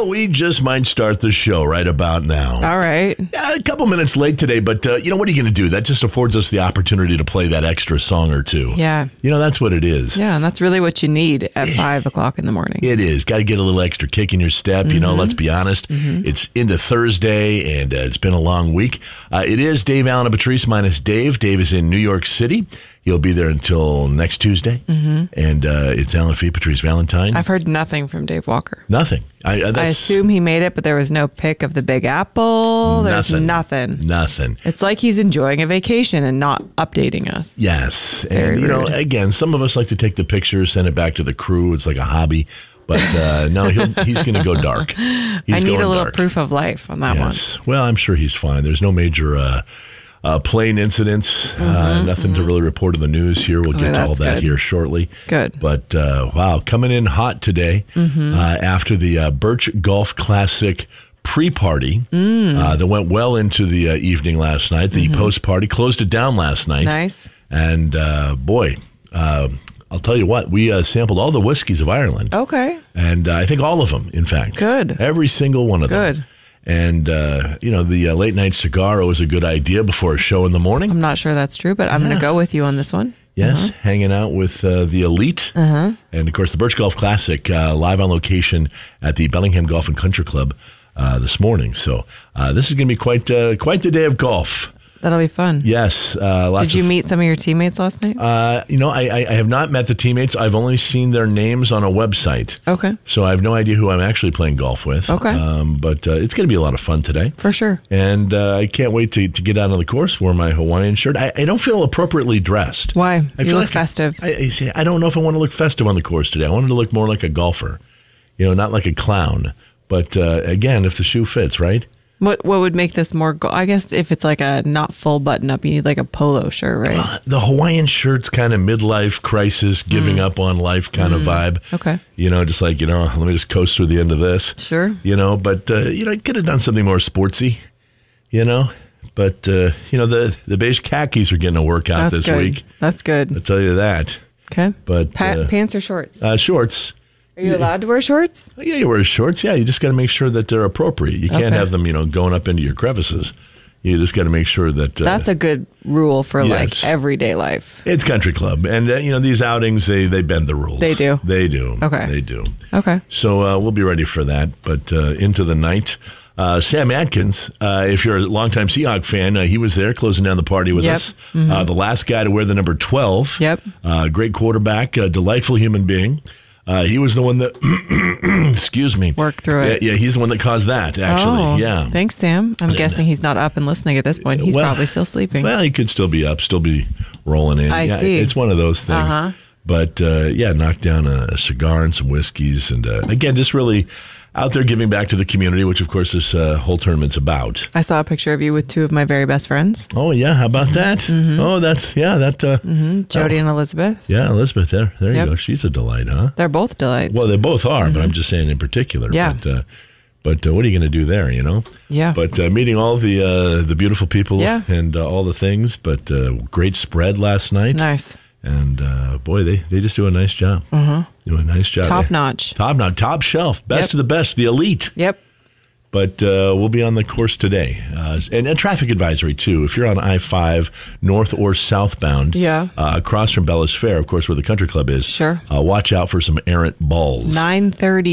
Well, we just might start the show right about now. All right. Yeah, a couple minutes late today, but what are you going to do? That just affords us the opportunity to play that extra song or two. Yeah. That's what it is. Yeah, and that's really what you need at 5 o'clock in the morning. It is. Got to get a little extra kick in your step. Let's be honest. It's into Thursday, and it's been a long week. It is Dave Allen and Patrice minus Dave. Dave is in New York City. He'll be there until next Tuesday. And it's Alan Fee, Patrice Valentine. I've heard nothing from Dave Walker. Nothing. I assume he made it, but there was no pic of the Big Apple. There's nothing. Nothing. It's like he's enjoying a vacation and not updating us. Yes. Very and, rude. Again, some of us like to take the pictures, send it back to the crew. It's like a hobby. But no, he's going to go dark. I need a little proof of life on that one. Well, I'm sure he's fine. There's no major plane incidents, nothing to really report in the news here. We'll get to all that here shortly. Good. But wow, coming in hot today after the Birch Golf Classic pre-party that went well into the evening last night. The post-party closed it down last night. Nice. And boy, I'll tell you what, we sampled all the whiskeys of Ireland. Okay. And I think all of them, in fact. Good. Every single one of them. Good. And, the late night cigar was a good idea before a show in the morning. I'm not sure that's true, but I'm going to go with you on this one. Yes, hanging out with the elite. And, of course, the Birch Golf Classic live on location at the Bellingham Golf and Country Club this morning. So this is going to be quite the day of golf. That'll be fun. Yes. Did you meet some of your teammates last night? I have not met the teammates. I've only seen their names on a website. Okay. So I have no idea who I'm actually playing golf with. Okay. But it's going to be a lot of fun today. For sure. And I can't wait to get out on the course, wear my Hawaiian shirt. I don't feel appropriately dressed. Why? I feel look festive. I don't know if I want to look festive on the course today. I wanted to look more like a golfer, not like a clown. But again, if the shoe fits, right? What would make this more? I guess if it's like a not full button up, you need like a polo shirt, right? The Hawaiian shirt's kind of midlife crisis, giving up on life kind of vibe. Okay. Just like, let me just coast through the end of this. Sure. But, I could have done something more sportsy, But, the beige khakis are getting a workout this week. That's good. I'll tell you that. Okay. But pants or shorts? Shorts. Are you allowed to wear shorts? Yeah, you wear shorts. Yeah, you just got to make sure that they're appropriate. You can't have them, going up into your crevices. You just got to make sure that... That's a good rule for like everyday life. It's country club. And, these outings, they bend the rules. They do? They do. Okay. They do. Okay. So we'll be ready for that. But into the night... Sam Atkins, if you're a longtime Seahawk fan, he was there closing down the party with us. The last guy to wear the number 12. Yep. Great quarterback, a delightful human being. He was the one that, excuse me. Worked through it. Yeah, he's the one that caused that, actually. Oh, yeah. Thanks, Sam. I'm guessing he's not up and listening at this point. He's probably still sleeping. Well, he could still be up, still be rolling in. I see. It's one of those things. But, knocked down a cigar and some whiskeys. And, again, just really out there giving back to the community, which, of course, this whole tournament's about. I saw a picture of you with two of my very best friends. Oh, yeah. How about that? Oh, Jody and Elizabeth. Yeah, Elizabeth. There you go. She's a delight, huh? They're both delights. Well, they both are, but I'm just saying in particular. Yeah. But what are you going to do there, Yeah. But meeting all the beautiful people and all the things, but great spread last night. Nice. And, boy, they just do a nice job. Do a nice job. Top notch. Top shelf. Best of the best, the elite. Yep. But we'll be on the course today. And a traffic advisory, too. If you're on I-5 north or southbound, across from Bella's Fair, of course, where the country club is, sure. Watch out for some errant balls. 9:30